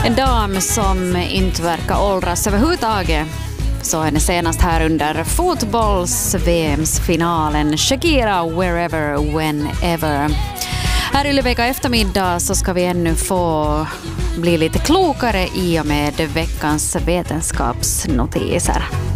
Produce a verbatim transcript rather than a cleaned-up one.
En dam som inte verkar åldras överhuvudtaget. Så henne senast här under fotbolls-V M's-finalen. Shakira, wherever, whenever. Här i Ylevecka eftermiddag så ska vi ännu få bli lite klokare i och med veckans vetenskapsnotiser.